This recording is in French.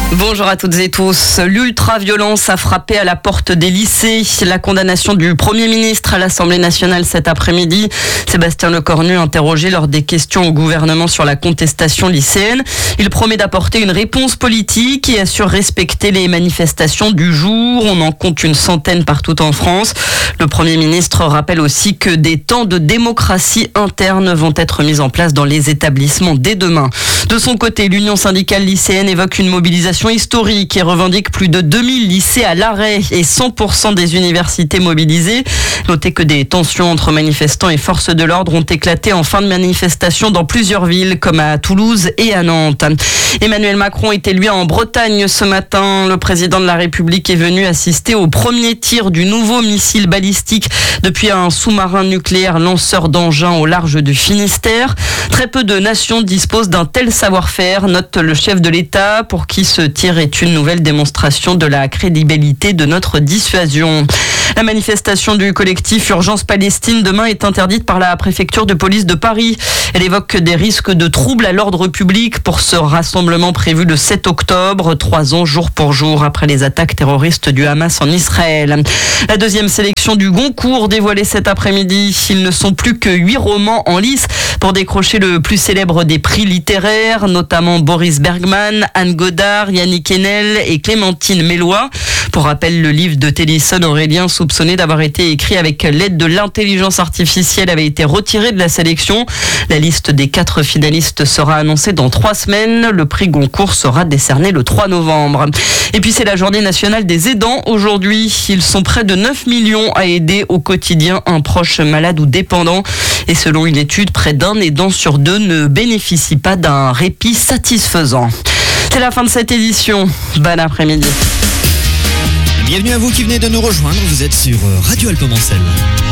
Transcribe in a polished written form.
Bonjour à toutes et tous. L'ultra-violence a frappé à la porte des lycées. La condamnation du Premier ministre à l'Assemblée nationale cet après-midi. Sébastien Lecornu, interrogé lors des questions au gouvernement sur la contestation lycéenne. Il promet d'apporter une réponse politique et assure respecter les manifestations du jour. On en compte une centaine partout en France. Le Premier ministre rappelle aussi que des temps de démocratie interne vont être mis en place dans les établissements dès demain. De son côté, l'Union syndicale lycéenne évoque une mobilisation historique et revendique plus de 2000 lycées à l'arrêt et 100% des universités mobilisées. Notez que des tensions entre manifestants et forces de l'ordre ont éclaté en fin de manifestation dans plusieurs villes comme à Toulouse et à Nantes. Emmanuel Macron était lui en Bretagne ce matin. Le président de la République est venu assister au premier tir du nouveau missile balistique depuis un sous-marin nucléaire lanceur d'engins au large du Finistère. Très peu de nations disposent d'un tel savoir-faire, note le chef de l'État, pour qui ce tir est une nouvelle démonstration de la crédibilité de notre dissuasion. La manifestation du collectif Urgence Palestine demain est interdite par la préfecture de police de Paris. Elle évoque des risques de troubles à l'ordre public pour ce rassemblement prévu le 7 octobre, 3 ans jour pour jour après les attaques terroristes du Hamas en Israël. La deuxième sélection du Goncourt dévoilée cet après-midi. Ils ne sont plus que 8 romans en lice pour décrocher le plus célèbre des prix littéraires, notamment Boris Bergman, Anne Godard, Yannick Enel et Clémentine Mélois. Pour rappel, le livre de Tennyson Aurélien, soupçonné d'avoir été écrit avec l'aide de l'intelligence artificielle, avait été retiré de la sélection. La liste des 4 finalistes sera annoncée dans 3 semaines. Le prix Goncourt sera décerné le 3 novembre. Et puis c'est la journée nationale des aidants aujourd'hui. Ils sont près de 9 millions à aider au quotidien un proche malade ou dépendant. Et selon une étude, près d'un aidant sur 2 ne bénéficie pas d'un répit satisfaisant. C'est la fin de cette édition. Bon après-midi. Bienvenue à vous qui venez de nous rejoindre. Vous êtes sur Radio Alpes Mancel.